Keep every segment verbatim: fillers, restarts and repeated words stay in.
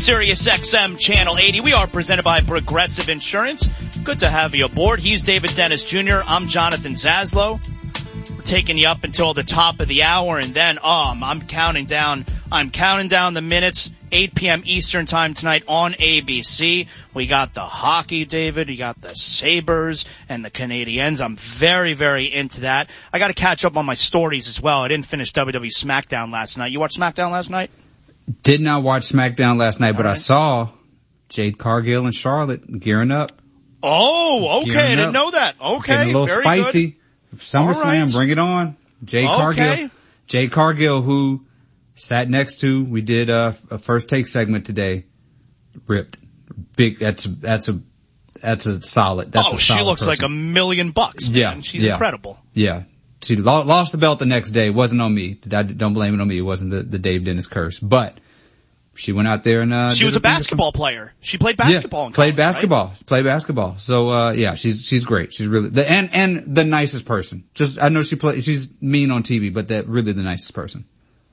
Sirius X M Channel eighty. We are presented by Progressive Insurance. Good to have you aboard. He's David Dennis Junior I'm Jonathan Zaslow. We're taking you up until the top of the hour, and then, um, I'm counting down, I'm counting down the minutes. eight p.m. Eastern time tonight on A B C. We got the hockey, David. We got the Sabres and the Canadiens. I'm very, very into that. I got to catch up on my stories as well. I didn't finish W W E SmackDown last night. You watched SmackDown last night? Did not watch SmackDown last night, All but right. I saw Jade Cargill and Charlotte gearing up. Oh, okay. Gearing I didn't up. know that. Okay. Getting a little very spicy. Good. SummerSlam, right. bring it on. Jade Okay. Cargill. Jade Cargill, who sat next to, we did a, a first take segment today. Ripped. Big, that's, that's a, that's a solid, that's oh, a solid she looks person. like a million bucks, man. Yeah. She's yeah. incredible. Yeah. She lo- lost the belt the next day. It wasn't on me. I don't blame it on me. It wasn't the, the Dave Dennis curse. But she went out there and, uh, She was a basketball player. She played basketball yeah, in college, played basketball. right? Played basketball. So, uh, yeah, she's, she's great. She's really, the, and, and the nicest person. Just, I know she play, she's mean on T V, but that really the nicest person.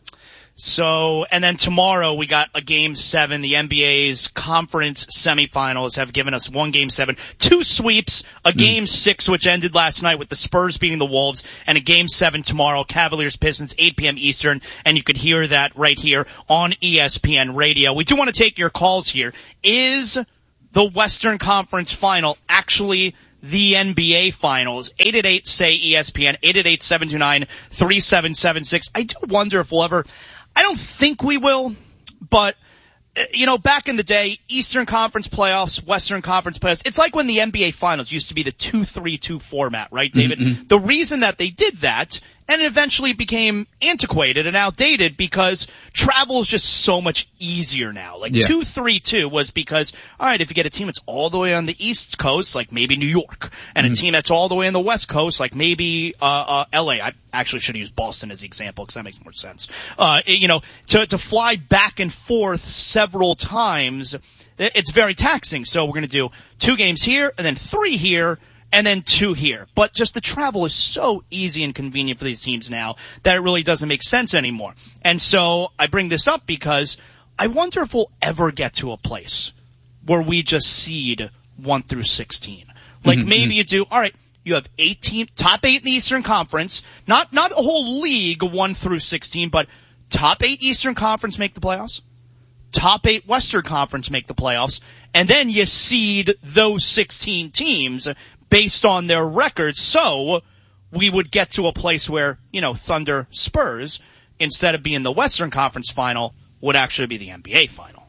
So, and then tomorrow we got a game seven. The N B A's conference semifinals have given us one game seven, two sweeps, a game mm. six, which ended last night with the Spurs beating the Wolves, and a game seven tomorrow, Cavaliers Pistons, eight p.m. Eastern, and you could hear that right here on E S P N Radio. We do want to take your calls here. Is the Western Conference final actually the N B A Finals? eight eight eight, say E S P N, eight eight eight, seven two nine, three seven seven six. I do wonder if we'll ever, I don't think we will, but, you know, back in the day, Eastern Conference playoffs, Western Conference playoffs, it's like when the N B A Finals used to be the two three two format, right, David? Mm-hmm. The reason that they did that, and it eventually became antiquated and outdated, because travel is just so much easier now. Like yeah. two three two was because, all right, if you get a team that's all the way on the East Coast, like maybe New York, and mm-hmm. a team that's all the way on the West Coast, like maybe uh, uh L A. I actually should have used Boston as the example because that makes more sense. Uh, you know, to to fly back and forth several times, it's very taxing. So we're going to do two games here and then three here, and then two here. But just the travel is so easy and convenient for these teams now that it really doesn't make sense anymore. And so I bring this up because I wonder if we'll ever get to a place where we just seed one through sixteen. Like mm-hmm. maybe you do, all right, you have eighteen, top eight in the Eastern Conference, not, not a whole league one through sixteen, but top eight Eastern Conference make the playoffs. Top eight Western Conference make the playoffs. And then you seed those sixteen teams based on their records, so we would get to a place where, you know, Thunder Spurs, instead of being the Western Conference final, would actually be the N B A final.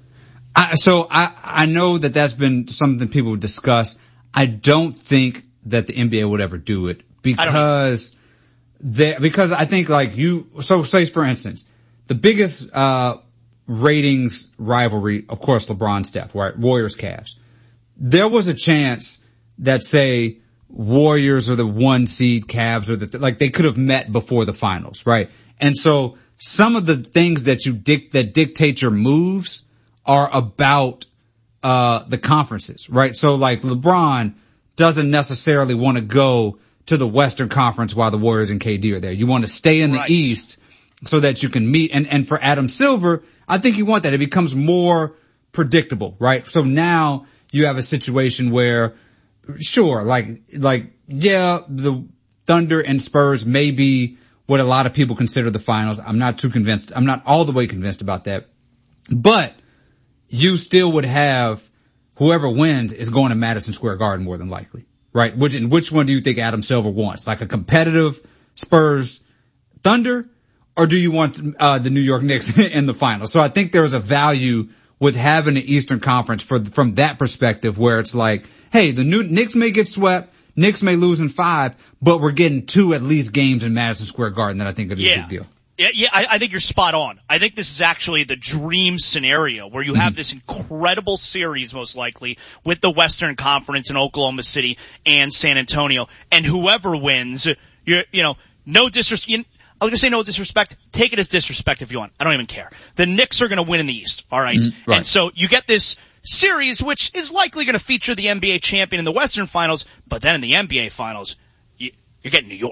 I, so I, I know that that's been something people discuss. I don't think that the N B A would ever do it because they, because I think like you, so say for instance, the biggest, uh, ratings rivalry, of course, LeBron Steph, right? Warriors Cavs. There was a chance that say Warriors are the one seed, Cavs are the, like they could have met before the finals, right? And so some of the things that you dic- that dictate your moves are about, uh, the conferences, right? So like LeBron doesn't necessarily want to go to the Western Conference while the Warriors and K D are there. You want to stay in the right. East so that you can meet. And, and for Adam Silver, I think you want that. It becomes more predictable, right? So now you have a situation where, sure, like, like, yeah, the Thunder and Spurs may be what a lot of people consider the finals. I'm not too convinced. I'm not all the way convinced about that. But you still would have whoever wins is going to Madison Square Garden more than likely, right? Which, which one do you think Adam Silver wants? Like a competitive Spurs Thunder? Or do you want uh the New York Knicks in the finals? So I think there's a value with having the Eastern Conference for from that perspective where it's like, hey, the new Knicks may get swept, Knicks may lose in five, but we're getting two at least games in Madison Square Garden that I think would be yeah. a big deal. Yeah, yeah, I, I think you're spot on. I think this is actually the dream scenario where you have mm-hmm. this incredible series, most likely, with the Western Conference in Oklahoma City and San Antonio, and whoever wins, you're, you know, no disrespect. You, I was going to say no disrespect. Take it as disrespect if you want. I don't even care. The Knicks are going to win in the East, all right? Mm-hmm. Right? And so you get this series, which is likely going to feature the N B A champion in the Western Finals, but then in the N B A Finals, you, you're getting New York.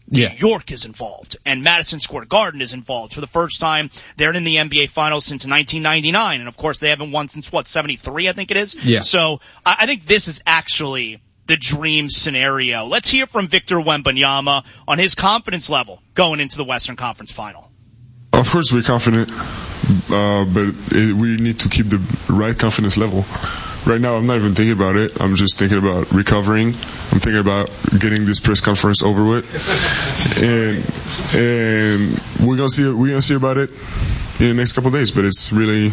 Yeah. New York is involved, and Madison Square Garden is involved for the first time. They're in the N B A Finals since nineteen ninety-nine, and of course they haven't won since, what, seventy-three, I think it is? Yeah. So I, I think this is actually the dream scenario. Let's hear from Victor Wembanyama on his confidence level going into the Western Conference Final. Of course we're confident, uh, but it, we need to keep the right confidence level. Right now I'm not even thinking about it. I'm just thinking about recovering. I'm thinking about getting this press conference over with. And and we're gonna see we're gonna see about it in the next couple of days, but it's really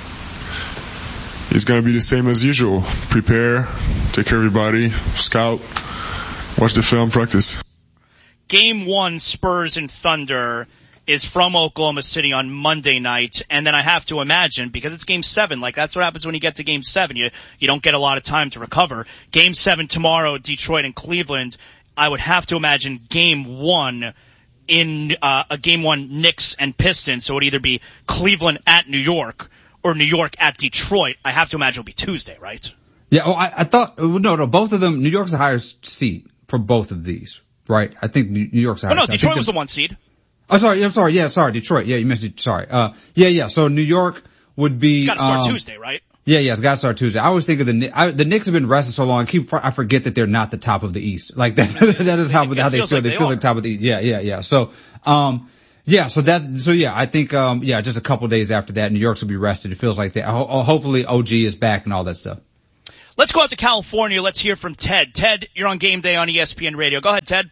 it's gonna be the same as usual. Prepare, take care of everybody, scout, watch the film, practice. Game one, Spurs and Thunder, is from Oklahoma City on Monday night, and then I have to imagine, because it's game seven, like that's what happens when you get to game seven, you, you don't get a lot of time to recover. Game seven tomorrow, Detroit and Cleveland, I would have to imagine game one in, uh, a game one Knicks and Pistons, so it would either be Cleveland at New York, or New York at Detroit. I have to imagine it'll be Tuesday, right? Yeah, oh, I, I thought, no, no, both of them, New York's the higher seed for both of these, right? I think New York's the higher seed. Oh no, seed. Detroit was the one seed. Oh, sorry. I'm sorry. Yeah, sorry. Detroit. Yeah, you missed it. Sorry. Uh, yeah, yeah. So New York would be. It's got to start um, Tuesday, right? Yeah, yeah. It's got to start Tuesday. I always think of the Knicks. I, the Knicks have been rested so long. I keep. I forget that they're not the top of the East. Like that. that is how it, how it they feel. Like they, they feel are. like top of the East. Yeah, yeah, yeah. So, um, yeah. So that. So yeah. I think. Um, yeah. Just a couple days after that, New York's will be rested. It feels like that. Ho- hopefully, O G is back and all that stuff. Let's go out to California. Let's hear from Ted. Ted, you're on Game Day on E S P N Radio. Go ahead, Ted.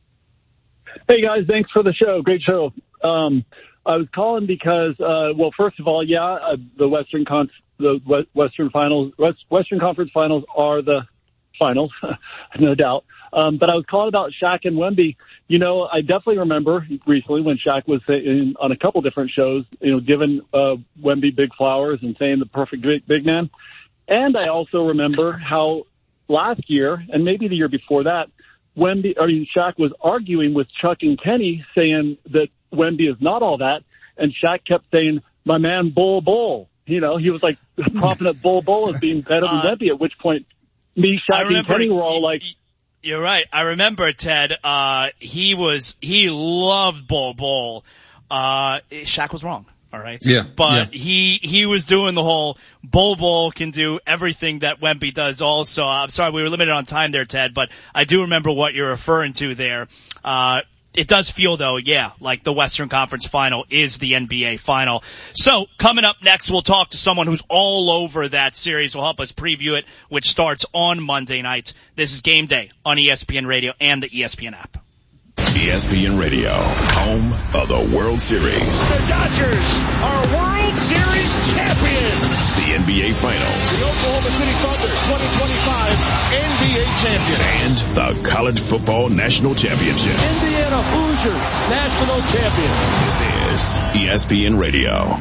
Hey guys, thanks for the show. Great show. Um, I was calling because, uh, well, first of all, yeah, uh, the Western Con- the Western Finals, West- Western Conference Finals are the finals, no doubt. Um, but I was calling about Shaq and Wemby. You know, I definitely remember recently when Shaq was in, on a couple different shows, you know, giving uh, Wemby big flowers and saying the perfect big, big man. And I also remember how last year, and maybe the year before that, Wemby, I mean, Shaq was arguing with Chuck and Kenny, saying that Wemby is not all that, and Shaq kept saying, "My man, Bull Bull." You know, he was like propping up Bull Bull as being better than uh, Wemby. At which point, me, Shaq, and Kenny were all like, "You're right." I remember Ted. Uh, he was he loved Bull Bull. Uh, Shaq was wrong. All right. Yeah. But yeah. he, he was doing the whole Bol Bol can do everything that Wemby does also. I'm sorry, we were limited on time there, Ted, but I do remember what you're referring to there. Uh, it does feel though, yeah, like the Western Conference Final is the N B A Final. So coming up next, we'll talk to someone who's all over that series. Will help us preview it, which starts on Monday night. This is Game Day on E S P N Radio and the E S P N app. E S P N Radio, home of the World Series. The Dodgers are World Series champions. The N B A Finals. The Oklahoma City Thunder twenty twenty-five N B A champions. And the College Football National Championship. Indiana Hoosiers national champions. This is E S P N Radio.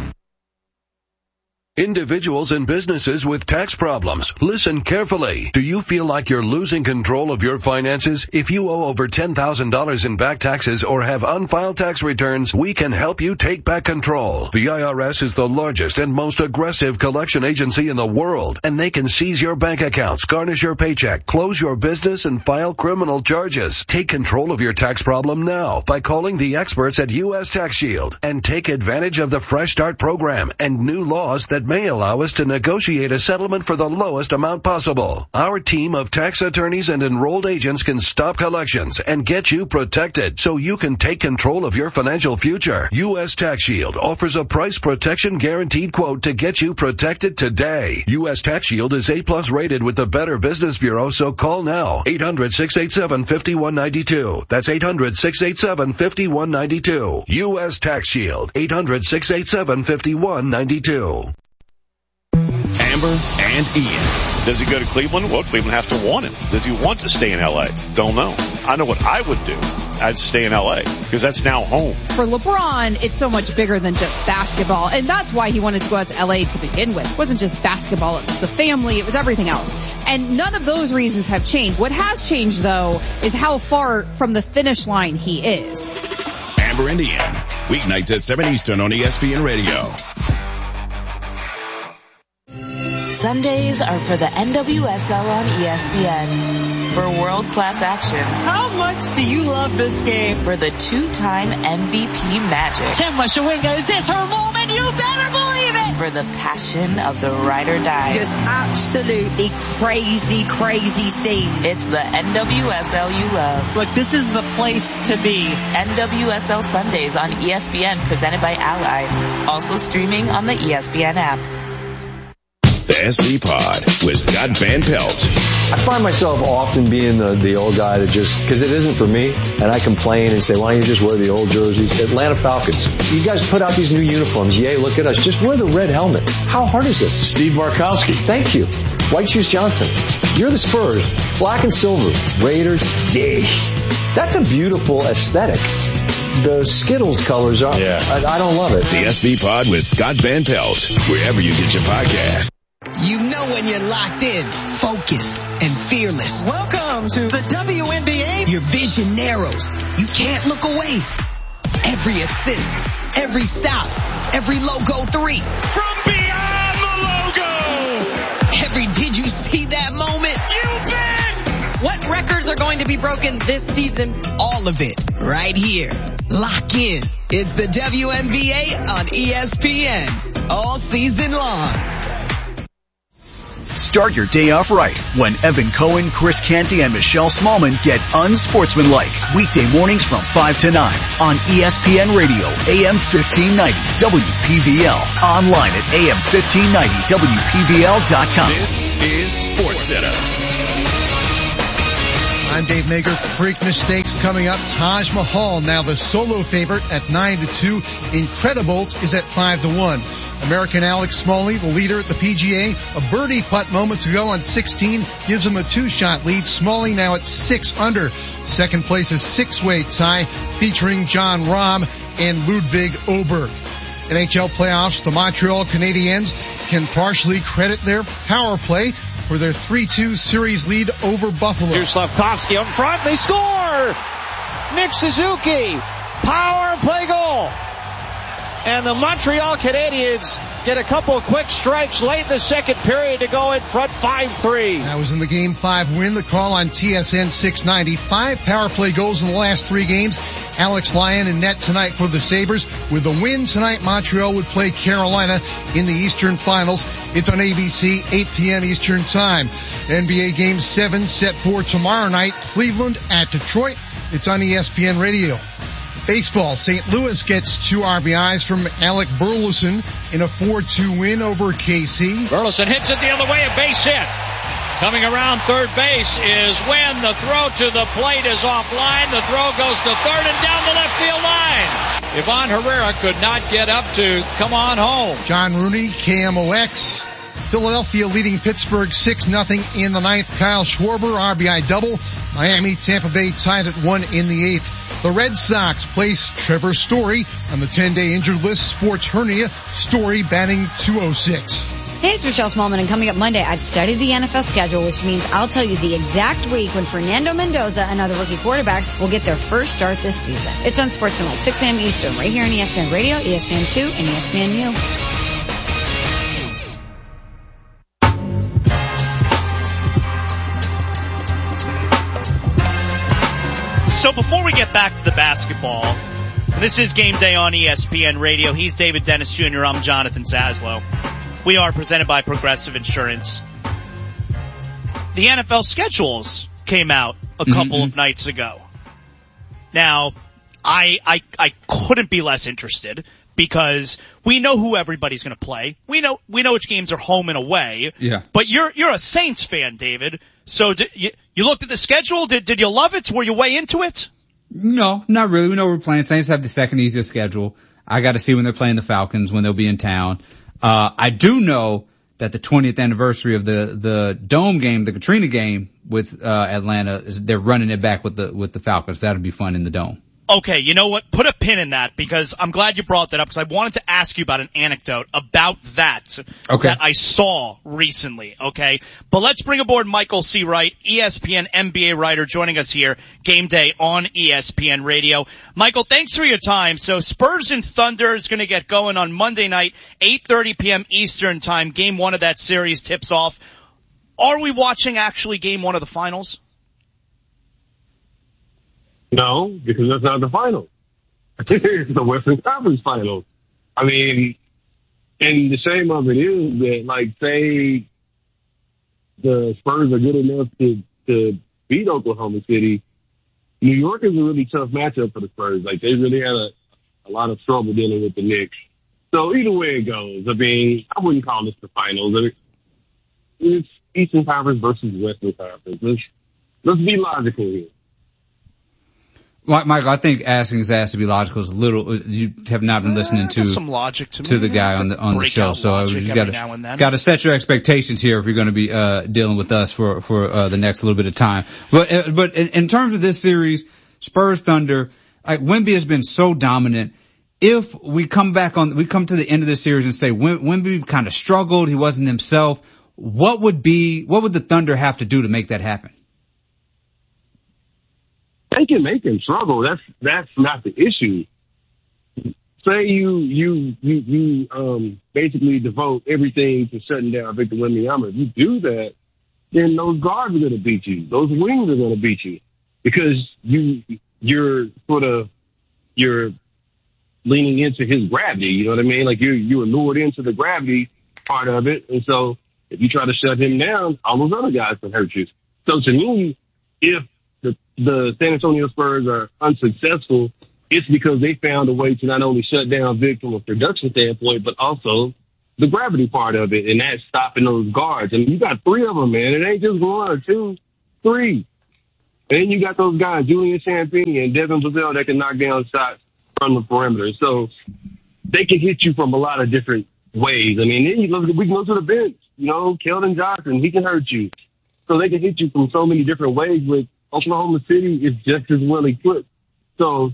Individuals and businesses with tax problems, listen carefully. Do you feel like you're losing control of your finances? If you owe over ten thousand dollars in back taxes or have unfiled tax returns, we can help you take back control. The I R S is the largest and most aggressive collection agency in the world, and they can seize your bank accounts, garnish your paycheck, close your business, and file criminal charges. Take control of your tax problem now by calling the experts at U S Tax Shield and take advantage of the Fresh Start program and new laws that may allow us to negotiate a settlement for the lowest amount possible. Our team of tax attorneys and enrolled agents can stop collections and get you protected so you can take control of your financial future. U S Tax Shield offers a price protection guaranteed quote to get you protected today. U S Tax Shield is A plus rated with the Better Business Bureau, so call now. eight hundred, six eight seven, five one nine two. That's eight hundred, six eight seven, five one nine two. U S Tax Shield. eight hundred, six eight seven, five one nine two. Amber and Ian. Does he go to Cleveland? Well, Cleveland has to want him. Does he want to stay in L A? Don't know. I know what I would do. I'd stay in L A because that's now home. For LeBron, it's so much bigger than just basketball, and that's why he wanted to go out to L A to begin with. It wasn't just basketball, it was the family, it was everything else. And none of those reasons have changed. What has changed, though, is how far from the finish line he is. Amber and Ian, weeknights at seven Eastern on E S P N Radio. Sundays are for the N W S L on E S P N. For world-class action. How much do you love this game? For the two-time M V P magic. Tim Washawinga, is this her moment? You better believe it! For the passion of the ride or die. Just absolutely crazy, crazy scene. It's the N W S L you love. Look, this is the place to be. N W S L Sundays on E S P N, presented by Ally. Also streaming on the E S P N app. The S B Pod with Scott Van Pelt. I find myself often being the, the old guy that just, because it isn't for me, and I complain and say, why don't you just wear the old jerseys? Atlanta Falcons. You guys put out these new uniforms. Yay, look at us. Just wear the red helmet. How hard is this? Steve Markowski. Thank you. White Shoes Johnson. You're the Spurs. Black and silver. Raiders. Yay. That's a beautiful aesthetic. The Skittles colors are, yeah. I, I don't love it. The S B Pod with Scott Van Pelt, wherever you get your podcast. You know when you're locked in, focused, and fearless. Welcome to the W N B A. Your vision narrows. You can't look away. Every assist, every stop, every logo three. From beyond the logo. Every did you see that moment? You bet. What records are going to be broken this season? All of it, right here. Lock in. It's the W N B A on E S P N. All season long. Start your day off right when Evan Cohen, Chris Canty, and Michelle Smallman get unsportsmanlike. Weekday mornings from five to nine on E S P N Radio, A M fifteen ninety, W P V L. Online at A M fifteen ninety W P V L dot com. This is SportsCenter. I'm Dave Mager. Preakness Stakes coming up. Taj Mahal now the solo favorite at nine to two. Incredibles is at five to one. American Alex Smalley, the leader at the P G A, a birdie putt moments ago on sixteen, gives him a two-shot lead. Smalley now at six under. Second place is six-way tie featuring John Rahm and Ludwig Oberg. N H L playoffs, the Montreal Canadiens can partially credit their power play for their three two series lead over Buffalo. Here's Slavkovsky up front. They score! Nick Suzuki, power play goal. And the Montreal Canadiens get a couple of quick strikes late in the second period to go in front five three. That was in the Game five win. The call on T S N six ninety. Five power play goals in the last three games. Alex Lyon in net tonight for the Sabres. With the win tonight, Montreal would play Carolina in the Eastern Finals. It's on A B C, eight p.m. Eastern Time. N B A Game seven set for tomorrow night. Cleveland at Detroit. It's on E S P N Radio. Baseball, Saint Louis gets two R B Is from Alec Burleson in a four two win over K C. Burleson hits it the other way, a base hit. Coming around third base is when the throw to the plate is offline. The throw goes to third and down the left field line. Ivan Herrera could not get up to come on home. John Rooney, K M O X. Philadelphia leading Pittsburgh six nothing in the ninth. Kyle Schwarber, R B I double. Miami, Tampa Bay tied at one in the eighth. The Red Sox place Trevor Story on the ten-day injured list. Sports hernia. Story batting two oh six. Hey, it's Michelle Smallman, and coming up Monday, I've studied the N F L schedule, which means I'll tell you the exact week when Fernando Mendoza and other rookie quarterbacks will get their first start this season. It's on SportsCenter, six a.m. Eastern, right here on E S P N Radio, E S P N two, and E S P N U. So before we get back to the basketball, this is Game Day on E S P N Radio. He's David Dennis Junior I'm Jonathan Zaslow. We are presented by Progressive Insurance. The N F L schedules came out a couple mm-hmm. of nights ago. Now, I, I, I couldn't be less interested because we know who everybody's going to play. We know, we know which games are home and away. Yeah. But you're, you're a Saints fan, David. So did you, you looked at the schedule? Did, did you love it? Were you way into it? No, not really. We know we're playing. Saints have the second easiest schedule. I got to see when they're playing the Falcons, when they'll be in town. Uh, I do know that the twentieth anniversary of the, the Dome game, the Katrina game with, uh, Atlanta, is they're running it back with the, with the Falcons. That'll be fun in the Dome. Okay, you know what? Put a pin in that because I'm glad you brought that up because I wanted to ask you about an anecdote about that okay. that I saw recently, okay? But let's bring aboard Michael C. Wright, E S P N N B A writer, joining us here, Game Day on E S P N Radio. Michael, thanks for your time. So Spurs and Thunder is going to get going on Monday night, eight thirty p.m. Eastern time. Game one of that series tips off. Are we watching actually game one of the finals? No, because that's not the finals. It's the Western Conference Finals. I mean, and the shame of it is that, like, say the Spurs are good enough to, to beat Oklahoma City, New York is a really tough matchup for the Spurs. Like, they really had a, a lot of trouble dealing with the Knicks. So either way it goes, I mean, I wouldn't call this the finals. I mean, it's Eastern Conference versus Western Conference. Let's, let's be logical here. Michael, I think asking his ass to be logical is a little. You have not been listening to some logic to, to me. the guy on the on the show, so you got to got to set your expectations here if you're going to be uh dealing with us for for uh, the next little bit of time. But uh, but in, in terms of this series, Spurs Thunder, like Wemby has been so dominant. If we come back on, we come to the end of this series and say Wemby kind of struggled, he wasn't himself. What would be what would the Thunder have to do to make that happen? They can make him struggle. That's that's not the issue. Say you you you you um basically devote everything to shutting down Victor Wembanyama. If you do that, then those guards are going to beat you. Those wings are going to beat you because you you're sort of you're leaning into his gravity. You know what I mean? Like you you were lured into the gravity part of it, and so if you try to shut him down, all those other guys can hurt you. So to me, if The, the San Antonio Spurs are unsuccessful, it's because they found a way to not only shut down Vic from a production standpoint, but also the gravity part of it, and that's stopping those guards. I mean, you got three of them, man. It ain't just one or two, three. And then you got those guys, Julian Champagnie and Devin Vassell, that can knock down shots from the perimeter. So they can hit you from a lot of different ways. I mean, then you look, we can go to the bench. You know, Keldon Johnson, he can hurt you. So they can hit you from so many different ways with Oklahoma City is just as well equipped. So,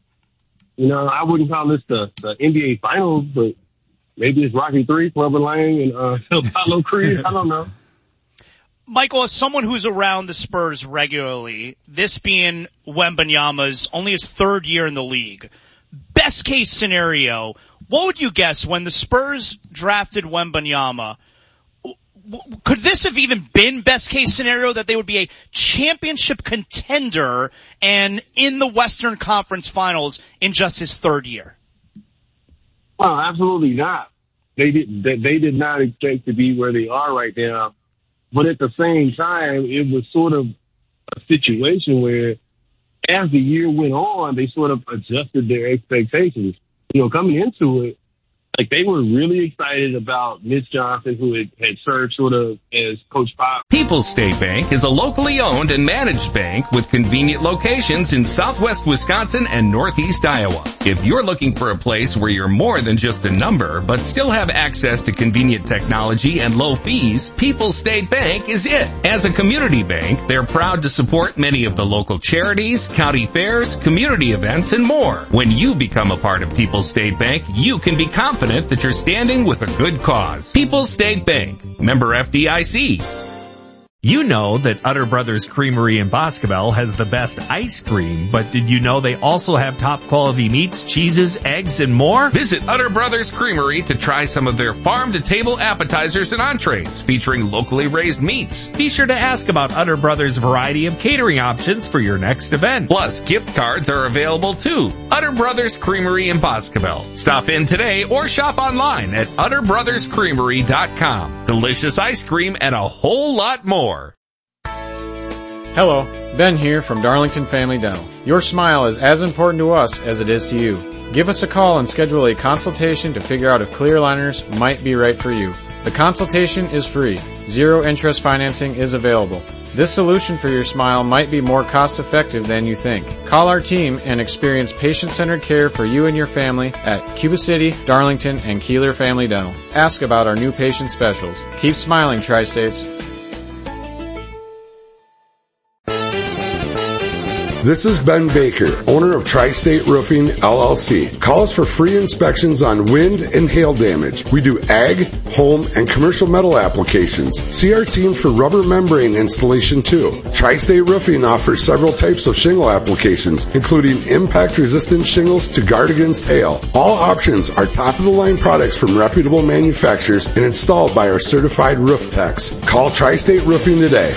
you know, I wouldn't call this the, the N B A Finals, but maybe it's Rocky three, Clubber Lang, and uh, Apollo Creed. I don't know. Michael, as someone who's around the Spurs regularly, this being Wembanyama's only his third year in the league, best case scenario, what would you guess when the Spurs drafted Wembanyama? Could this have even been best case scenario that they would be a championship contender and in the Western Conference Finals in just his third year? Well, absolutely not. They did, they, they did not expect to be where they are right now. But at the same time, it was sort of a situation where as the year went on, they sort of adjusted their expectations. You know, coming into it, like they were really excited about Mitch Johnson, who had, had served sort of as Coach Pop. People's State Bank is a locally owned and managed bank with convenient locations in southwest Wisconsin and northeast Iowa. If you're looking for a place where you're more than just a number, but still have access to convenient technology and low fees, People's State Bank is it. As a community bank, they're proud to support many of the local charities, county fairs, community events, and more. When you become a part of People's State Bank, you can be confident that you're standing with a good cause. People's State Bank, member F D I C. You know that Utter Brothers Creamery in Boscobel has the best ice cream, but did you know they also have top quality meats, cheeses, eggs, and more? Visit Utter Brothers Creamery to try some of their farm-to-table appetizers and entrees featuring locally raised meats. Be sure to ask about Utter Brothers' variety of catering options for your next event. Plus, gift cards are available too. Utter Brothers Creamery in Boscobel. Stop in today or shop online at utter brothers creamery dot com. Delicious ice cream and a whole lot more. Hello, Ben here from Darlington Family Dental. Your smile is as important to us as it is to you. Give us a call and schedule a consultation to figure out if clear aligners might be right for you. The consultation is free. Zero interest financing is available. This solution for your smile might be more cost effective than you think. Call our team and experience patient-centered care for you and your family at Cuba City, Darlington, and Keeler Family Dental. Ask about our new patient specials. Keep smiling, Tri-States. This is Ben Baker, owner of Tri-State Roofing, L L C. Call us for free inspections on wind and hail damage. We do ag, home, and commercial metal applications. See our team for rubber membrane installation too. Tri-State Roofing offers several types of shingle applications, including impact-resistant shingles to guard against hail. All options are top-of-the-line products from reputable manufacturers and installed by our certified roof techs. Call Tri-State Roofing today.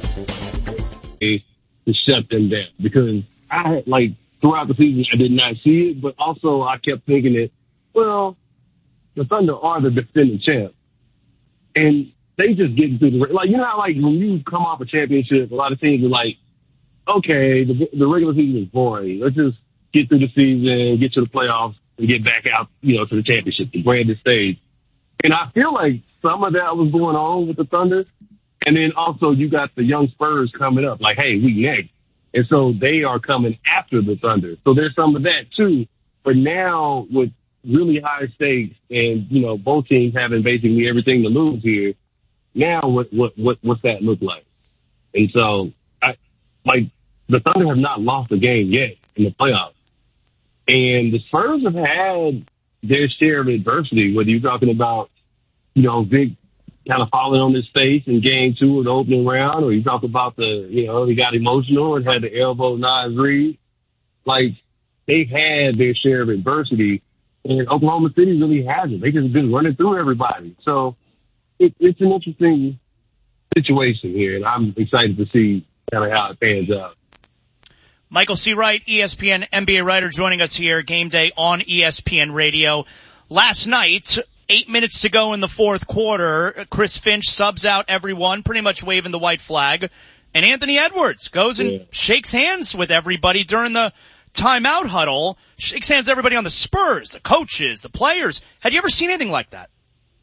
To shut them down, because I like throughout the season I did not see it, but also I kept thinking that, well, the Thunder are the defending champ, and they just get through the like you know how like when you come off a championship, a lot of teams are like, okay, the, the regular season is boring. Let's just get through the season, get to the playoffs, and get back out, you know, to the championship, the grandest stage. And I feel like some of that was going on with the Thunder. And then also you got the young Spurs coming up, like, hey, we next. And so they are coming after the Thunder. So there's some of that too. But now with really high stakes and, you know, both teams having basically everything to lose here, now what, what, what, what's that look like? And so I, like the Thunder have not lost a game yet in the playoffs. And the Spurs have had their share of adversity, whether you're talking about, you know, Vic kind of falling on his face in game two of the opening round, or you talk about the, you know, he got emotional and had the elbow Nas Reed. Like, they've had their share of adversity, and Oklahoma City really hasn't. They just been running through everybody. So it, it's an interesting situation here, and I'm excited to see kind of how it pans out. Michael C. Wright, E S P N N B A writer, joining us here, Game Day on E S P N Radio. Last night, Eight minutes to go in the fourth quarter, Chris Finch subs out everyone, pretty much waving the white flag. And Anthony Edwards goes and yeah. shakes hands with everybody during the timeout huddle, shakes hands with everybody on the Spurs, the coaches, the players. Had you ever seen anything like that?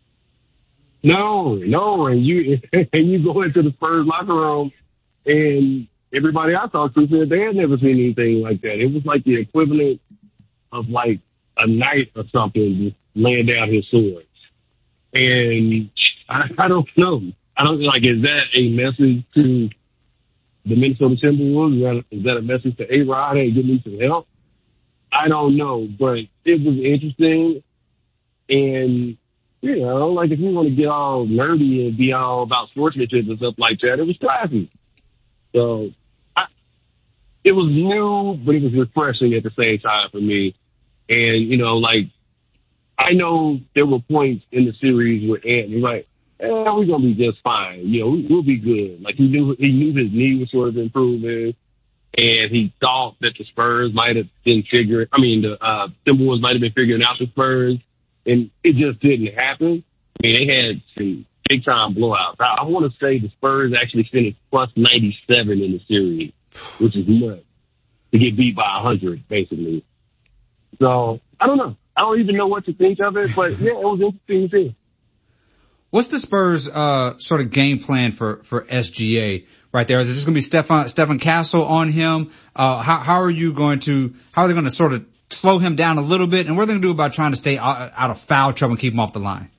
No, no. And you, and you go into the Spurs locker room and everybody I talked to said they had never seen anything like that. It was like the equivalent of like a knight or something just laying down his swords. And I, I don't know. I don't like, is that a message to the Minnesota Timberwolves? Is that, is that a message to A-Rod? Hey, give me some help? I don't know, but it was interesting. And, you know, like if you want to get all nerdy and be all about sportsmanship and stuff like that, it was classy. So I, it was new, but it was refreshing at the same time for me. And, you know, like, I know there were points in the series where Ant was like, eh, we're going to be just fine. You know, we'll be good. Like, he knew, he knew his knee was sort of improving, and he thought that the Spurs might have been figuring, I mean, the uh, Timberwolves might have been figuring out the Spurs, and it just didn't happen. I mean, they had some big-time blowouts. I, I want to say the Spurs actually finished plus ninety-seven in the series, which is nuts, to get beat by one hundred, basically. So, I don't know. I don't even know what to think of it, but yeah, it was interesting to see. What's the Spurs, uh, sort of game plan for, for S G A right there? Is it just going to be Stefan, Stefan Castle on him? Uh, how, how are you going to, how are they going to sort of slow him down a little bit? And what are they going to do about trying to stay out, out of foul trouble and keep him off the line?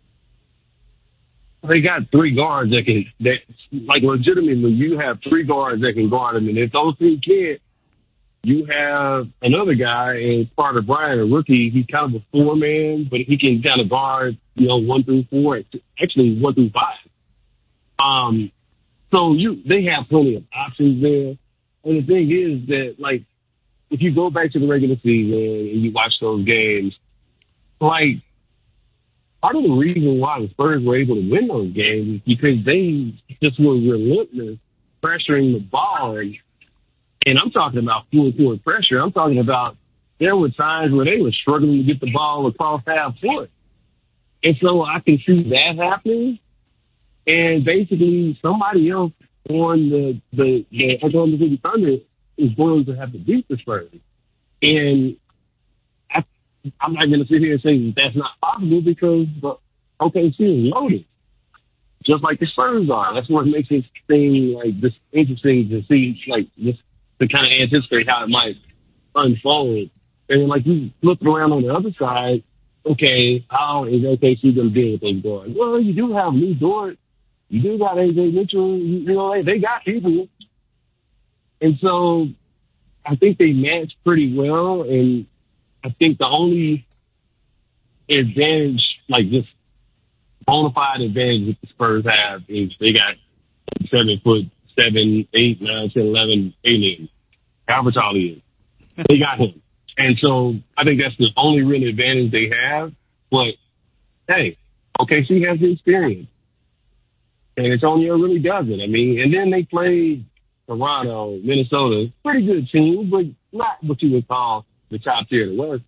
They got three guards that can, that, like legitimately, you have three guards that can guard him. And if those three can't, you have another guy in Carter Bryant, a rookie. He's kind of a four man, but he can kind of guard, you know, one through four, actually one through five. Um, so you, they have plenty of options there. And the thing is that, like, if you go back to the regular season and you watch those games, like, part of the reason why the Spurs were able to win those games is because they just were relentless pressuring the ball. And, And I'm talking about full court pressure. I'm talking about there were times where they were struggling to get the ball across half court. And so I can see that happening. And basically somebody else on the, the, the Oklahoma City Thunder is going to have to beat the Spurs. And I, I'm not going to sit here and say that that's not possible because the O K C is loaded, just like the Spurs are. That's what makes this thing like this interesting to see, like this, to kind of anticipate how it might unfold. And like you look around on the other side, okay, how is O K C going to deal with those guards? Well, you do have Lou Dort. You do got A J Mitchell. You, you know, they, they got people. And so I think they match pretty well, and I think the only advantage, like just bona fide advantage that the Spurs have is they got seven foot seven, eight, nine, ten, eleven aliens. However tall he is. They got him. And so I think that's the only real advantage they have. But hey, O K C has the experience. And Antonio really doesn't. I mean, and then they played Toronto, Minnesota, pretty good team, but not what you would call the top tier of the West.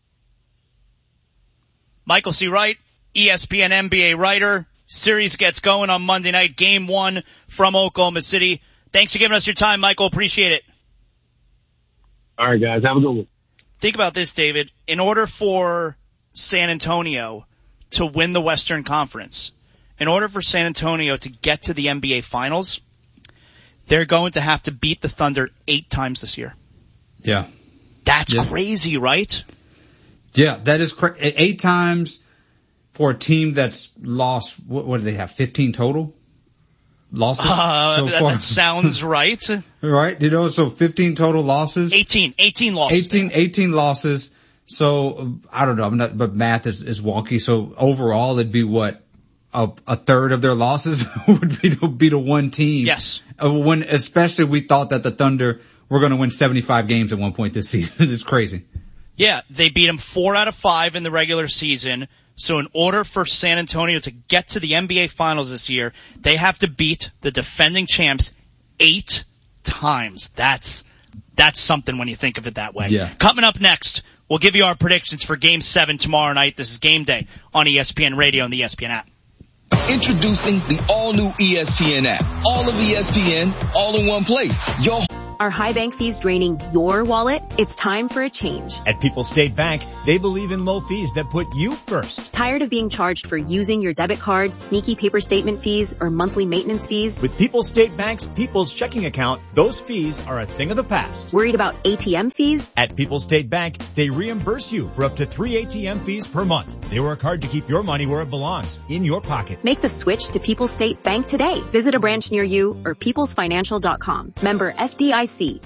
Michael C. Wright, E S P N N B A writer. Series gets going on Monday night. Game one from Oklahoma City. Thanks for giving us your time, Michael. Appreciate it. All right, guys. Have a good one. Think about this, David. In order for San Antonio to win the Western Conference, in order for San Antonio to get to the N B A Finals, they're going to have to beat the Thunder eight times this year. Yeah. That's yeah. crazy, right? Yeah, that is cra- eight times for a team that's lost, what, what do they have, fifteen total losses uh, so that, far? That sounds right. Right, you know, so fifteen total losses. eighteen, eighteen losses. eighteen, eighteen losses. So, I don't know, I'm not, but math is, is wonky. So overall it'd be what? A, a third of their losses would be to be to one team. Yes. Uh, when, especially we thought that the Thunder were going to win seventy-five games at one point this season. It's crazy. Yeah, they beat them four out of five in the regular season. So in order for San Antonio to get to the N B A Finals this year, they have to beat the defending champs eight times. That's, that's something when you think of it that way. Yeah. Coming up next, we'll give you our predictions for Game seven tomorrow night. This is Game Day on E S P N Radio and the E S P N app. Introducing the all-new E S P N app. All of E S P N, all in one place. Your Are high bank fees draining your wallet? It's time for a change. At People's State Bank, they believe in low fees that put you first. Tired of being charged for using your debit card, sneaky paper statement fees, or monthly maintenance fees? With People's State Bank's People's Checking Account, those fees are a thing of the past. Worried about A T M fees? At People's State Bank, they reimburse you for up to three A T M fees per month. They work hard to keep your money where it belongs, in your pocket. Make the switch to People's State Bank today. Visit a branch near you or peoples financial dot com. Member F D I C.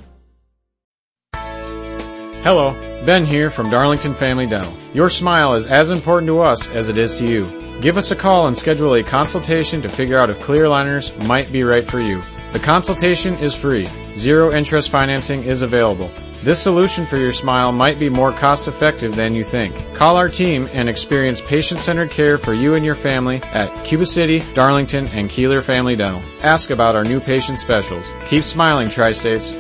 Hello, Ben here from Darlington Family Dental. Your smile is as important to us as it is to you. Give us a call and schedule a consultation to figure out if clear aligners might be right for you. The consultation is free. Zero interest financing is available. This solution for your smile might be more cost effective than you think. Call our team and experience patient-centered care for you and your family at Cuba City, Darlington, and Keeler Family Dental. Ask about our new patient specials. Keep smiling, Tri-States.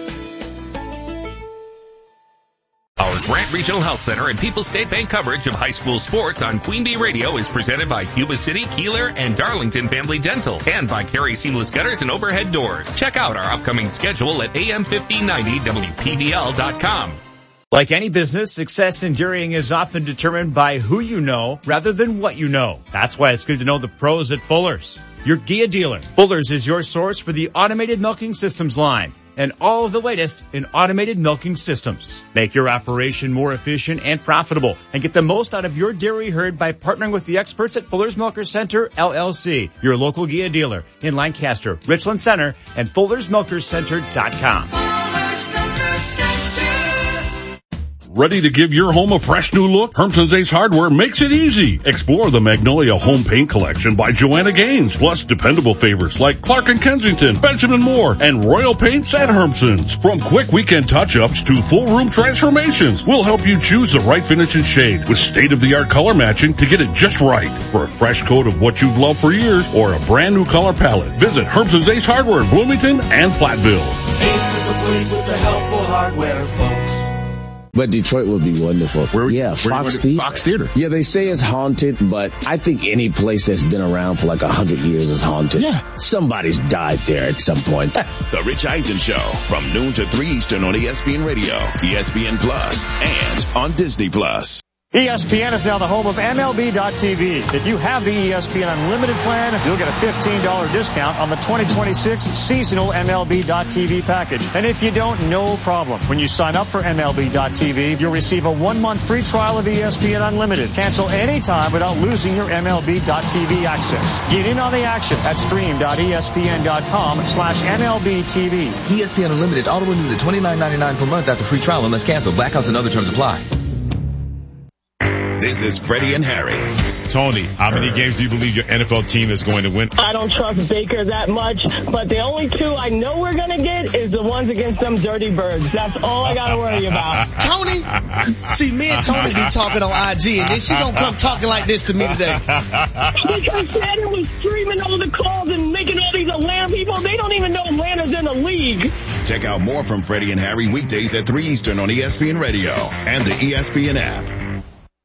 Our Grant Regional Health Center and People's State Bank coverage of high school sports on Queen Bee Radio is presented by Cuba City, Keeler, and Darlington Family Dental, and by Carey Seamless Gutters and Overhead Doors. Check out our upcoming schedule at A M fifteen ninety W P V L dot com. Like any business, success in dairying is often determined by who you know rather than what you know. That's why it's good to know the pros at Fuller's, your Gia dealer. Fuller's is your source for the automated milking systems line and all of the latest in automated milking systems. Make your operation more efficient and profitable and get the most out of your dairy herd by partnering with the experts at Fuller's Milker Center, L L C, your local Gia dealer in Lancaster, Richland Center, and Fullers Milker Center dot com. Fuller's Milker Center. Ready to give your home a fresh new look? Hermson's Ace Hardware makes it easy. Explore the Magnolia Home Paint Collection by Joanna Gaines, plus dependable favorites like Clark and Kensington, Benjamin Moore, and Royal Paints at Hermson's. From quick weekend touch-ups to full room transformations, we'll help you choose the right finish and shade with state-of-the-art color matching to get it just right. For a fresh coat of what you've loved for years or a brand new color palette, visit Hermson's Ace Hardware in Bloomington and Platteville. Ace is the place with the helpful hardware, folks. But Detroit would be wonderful. Where, yeah, where, Fox where, Theater. Fox Theater. Yeah, they say it's haunted, but I think any place that's been around for like a hundred years is haunted. Yeah. Somebody's died there at some point. The Rich Eisen Show from noon to three Eastern on E S P N Radio, E S P N Plus, and on Disney Plus. E S P N is now the home of M L B dot T V. If you have the E S P N Unlimited plan, you'll get a fifteen dollars discount on the twenty twenty-six seasonal M L B dot T V package. And if you don't, no problem. When you sign up for M L B dot T V, you'll receive a one-month free trial of E S P N Unlimited. Cancel anytime without losing your M L B dot T V access. Get in on the action at stream dot E S P N dot com slash M L B T V. E S P N Unlimited auto renews at twenty-nine ninety-nine per month after free trial unless canceled. Blackouts and other terms apply. This is Freddie and Harry. Tony, how many games do you believe your N F L team is going to win? I don't trust Baker that much, but the only two I know we're going to get is the ones against them dirty birds. That's all I got to worry about. Tony, see, me and Tony be talking on I G, and then she don't come talking like this to me today. Because Shannon was streaming all the calls and making all these Atlanta people. They don't even know Atlanta's in the league. Check out more from Freddie and Harry weekdays at three Eastern on E S P N Radio and the E S P N app.